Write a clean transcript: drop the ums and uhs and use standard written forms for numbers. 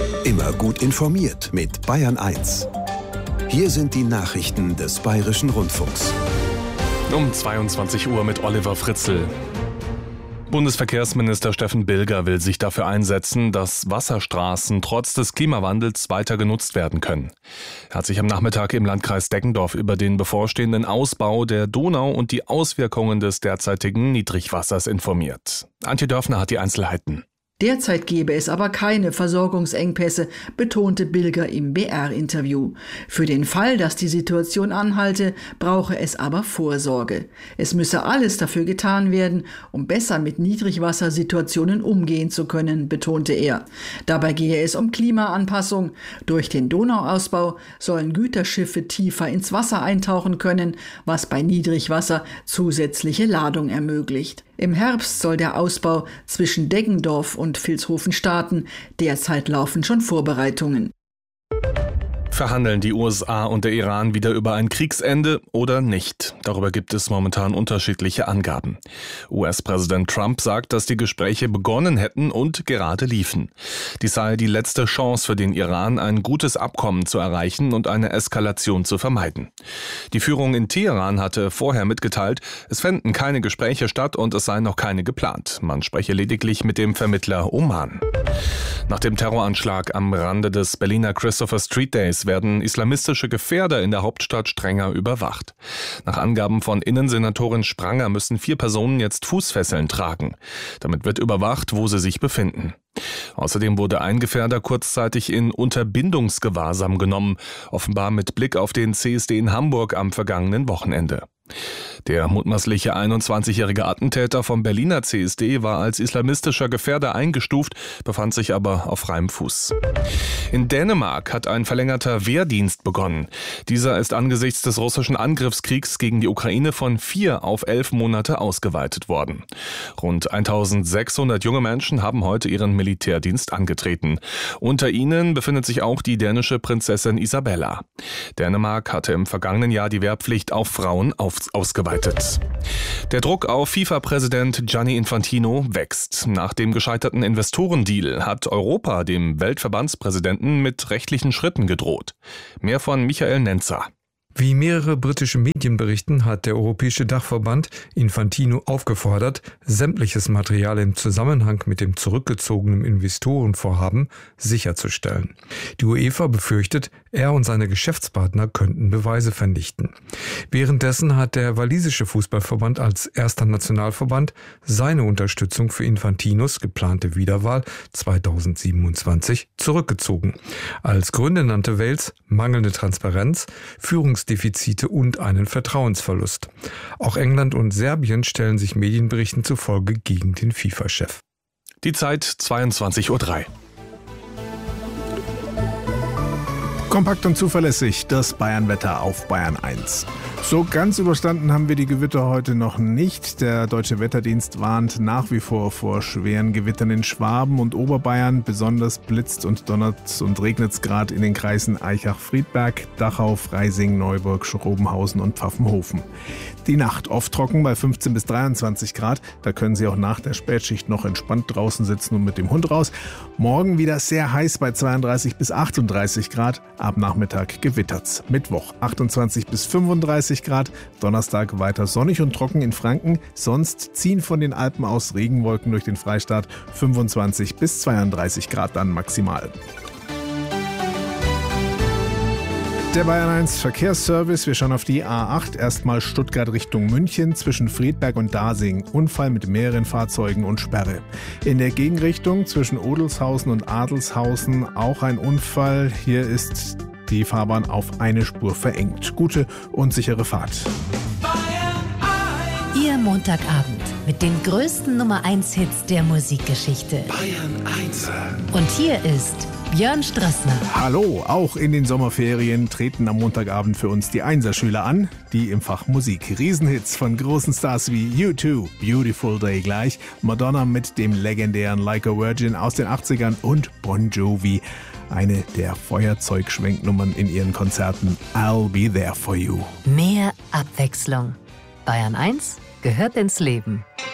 Immer gut informiert mit Bayern 1. Hier sind die Nachrichten des Bayerischen Rundfunks. Um 22 Uhr mit Oliver Fritzl. Bundesverkehrsminister Steffen Bilger will sich dafür einsetzen, dass Wasserstraßen trotz des Klimawandels weiter genutzt werden können. Er hat sich am Nachmittag im Landkreis Deggendorf über den bevorstehenden Ausbau der Donau und die Auswirkungen des derzeitigen Niedrigwassers informiert. Antje Dörfner hat die Einzelheiten. Derzeit gebe es aber keine Versorgungsengpässe, betonte Bilger im BR-Interview. Für den Fall, dass die Situation anhalte, brauche es aber Vorsorge. Es müsse alles dafür getan werden, um besser mit Niedrigwassersituationen umgehen zu können, betonte er. Dabei gehe es um Klimaanpassung. Durch den Donauausbau sollen Güterschiffe tiefer ins Wasser eintauchen können, was bei Niedrigwasser zusätzliche Ladung ermöglicht. Im Herbst soll der Ausbau zwischen Deggendorf und Vilshofen starten. Derzeit laufen schon Vorbereitungen. Verhandeln die USA und der Iran wieder über ein Kriegsende oder nicht? Darüber gibt es momentan unterschiedliche Angaben. US-Präsident Trump sagt, dass die Gespräche begonnen hätten und gerade liefen. Dies sei die letzte Chance für den Iran, ein gutes Abkommen zu erreichen und eine Eskalation zu vermeiden. Die Führung in Teheran hatte vorher mitgeteilt, es fänden keine Gespräche statt und es seien noch keine geplant. Man spreche lediglich mit dem Vermittler Oman. Nach dem Terroranschlag am Rande des Berliner Christopher Street Days werden islamistische Gefährder in der Hauptstadt strenger überwacht. Nach Angaben von Innensenatorin Spranger müssen 4 Personen jetzt Fußfesseln tragen. Damit wird überwacht, wo sie sich befinden. Außerdem wurde ein Gefährder kurzzeitig in Unterbindungsgewahrsam genommen, offenbar mit Blick auf den CSD in Hamburg am vergangenen Wochenende. Der mutmaßliche 21-jährige Attentäter vom Berliner CSD war als islamistischer Gefährder eingestuft, befand sich aber auf freiem Fuß. In Dänemark hat ein verlängerter Wehrdienst begonnen. Dieser ist angesichts des russischen Angriffskriegs gegen die Ukraine von 4 auf 11 Monate ausgeweitet worden. Rund 1600 junge Menschen haben heute ihren Militärdienst angetreten. Unter ihnen befindet sich auch die dänische Prinzessin Isabella. Dänemark hatte im vergangenen Jahr die Wehrpflicht auf Frauen ausgeweitet. Der Druck auf FIFA-Präsident Gianni Infantino wächst. Nach dem gescheiterten Investorendeal hat Europa dem Weltverbandspräsidenten mit rechtlichen Schritten gedroht. Mehr von Michael Nenzer. Wie mehrere britische Medien berichten, hat der Europäische Dachverband Infantino aufgefordert, sämtliches Material im Zusammenhang mit dem zurückgezogenen Investorenvorhaben sicherzustellen. Die UEFA befürchtet, er und seine Geschäftspartner könnten Beweise vernichten. Währenddessen hat der walisische Fußballverband als erster Nationalverband seine Unterstützung für Infantinos geplante Wiederwahl 2027 zurückgezogen. Als Gründe nannte Wales mangelnde Transparenz, Führungsdefizite und einen Vertrauensverlust. Auch England und Serbien stellen sich Medienberichten zufolge gegen den FIFA-Chef. Die Zeit 22:03 Uhr. Kompakt und zuverlässig, das Bayernwetter auf Bayern 1. So ganz überstanden haben wir die Gewitter heute noch nicht. Der Deutsche Wetterdienst warnt nach wie vor schweren Gewittern in Schwaben und Oberbayern. Besonders blitzt und donnert und regnet es gerade in den Kreisen Aichach-Friedberg, Dachau, Freising, Neuburg, Schrobenhausen und Pfaffenhofen. Die Nacht oft trocken bei 15 bis 23 Grad. Da können Sie auch nach der Spätschicht noch entspannt draußen sitzen und mit dem Hund raus. Morgen wieder sehr heiß bei 32 bis 38 Grad. Ab Nachmittag gewittert's. Mittwoch 28 bis 35 Grad. Donnerstag weiter sonnig und trocken in Franken. Sonst ziehen von den Alpen aus Regenwolken durch den Freistaat. 25 bis 32 Grad dann maximal. Der Bayern 1 Verkehrsservice. Wir schauen auf die A8. Erstmal Stuttgart Richtung München zwischen Friedberg und Dasing. Unfall mit mehreren Fahrzeugen und Sperre. In der Gegenrichtung zwischen Odelshausen und Adelshausen auch ein Unfall. Hier ist die Fahrbahn auf eine Spur verengt. Gute und sichere Fahrt. Ihr Montagabend mit den größten Nummer 1 Hits der Musikgeschichte. Bayern 1. Und hier ist Björn Strassner. Hallo, auch in den Sommerferien treten am Montagabend für uns die Einserschüler an, die im Fach Musik. Riesenhits von großen Stars wie U2, Beautiful Day gleich, Madonna mit dem legendären Like a Virgin aus den 80ern und Bon Jovi, eine der Feuerzeugschwenknummern in ihren Konzerten, I'll Be There For You. Mehr Abwechslung. Bayern 1 gehört ins Leben.